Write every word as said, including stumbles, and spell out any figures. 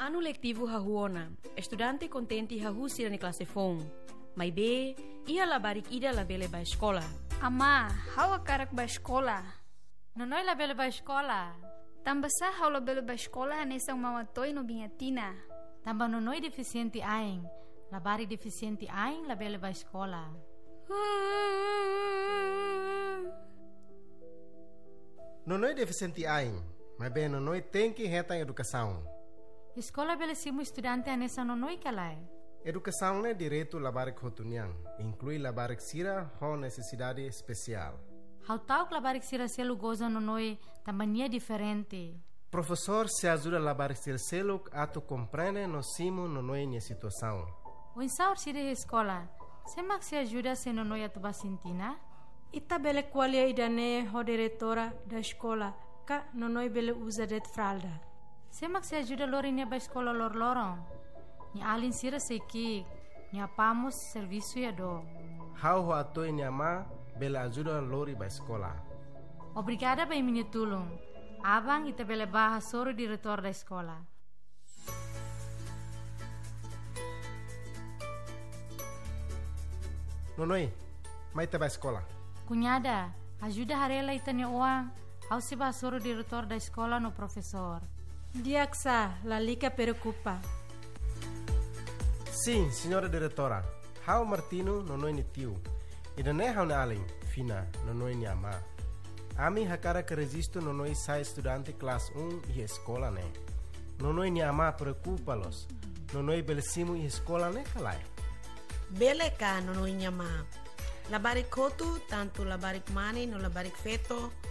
Ano letivo hahuona, estudante contente hahusira ni klase fong. Mai be, ia labarik ida labele ba escola. Ama, hawa karak ba escola. Nonoy labele ba escola. Tambasa hawa labele ba escola nesang mawatoy no bingatina. Tamba nonoy deficiente aing. Labari deficiente aing labele ba escola. Nonoy deficiente aing, mas bem nonoy tem que reta educação. Escola bele simu estudante anessa nonoy kalai. Educação é direito labarik hotuniang, inclui labarik sira com necessidade especial. How tau labarik sira selu goza nonoy tambania diferente. Professor se ajuda labarik sira selu ato compreende no simo nonoy nia situação. O insaur sira escola, semak se ajuda se nonoy atuba sintina? Ita bele qualia idane ho diretora da escola, ka nonoy bele usa det fralda. Semak se ajuda lori nia ba escola lor lorong. Ni alin sira seiki, ni apamos serviço ya do. How ho atoi nia ma bele ajuda lori ba escola. Obrigada ba minha tulung. Abang ita bele baha soro diretor da escola. Nonoy, mai te ba escola. Cunhada, ajuda harela ita ni uang. How se ba soro diretor da escola no professor. Diaksa, la lica preocupa. Sim, senhora diretora. How Martino nonoy ni tio. Ida ne how na alin, fina nonoy ni ama. Ami hakara que resisto nonoy sai estudante classe um e escola ne. Nonoy ni ama preocupa-los. Nonoy belesimu e escola ne kalai. Bele ka nonoy ni ama. Labarik kotu, tanto labarik mani no labarik feto,